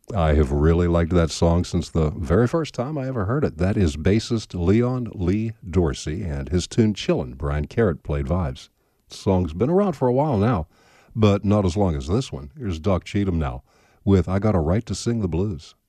I have really liked that song since the very first time I ever heard it. That is bassist Leon Lee Dorsey and his tune Chillin'. Brian Carrot played vibes. The song's been around for a while now, but not as long as this one. Here's Doc Cheatham now with I Got a Right to Sing the Blues.